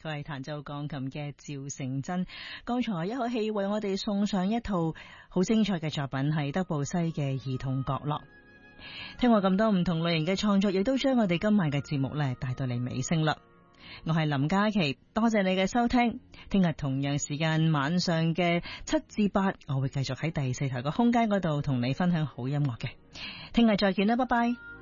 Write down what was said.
佢係彈奏鋼琴嘅趙成真。剛才一口氣為我哋送上一套好精彩嘅作品，係德布西嘅兒童角落。聽過咁多唔同類型嘅創作，亦都將我哋今晚嘅節目呢帶到嚟尾聲啦。我係林嘉琪，多謝你嘅收聽。聽日同樣時間晚上嘅7至8，我會繼續喺第4台嘅空間嗰度同你分享好音樂嘅。聽日再見啦，拜拜。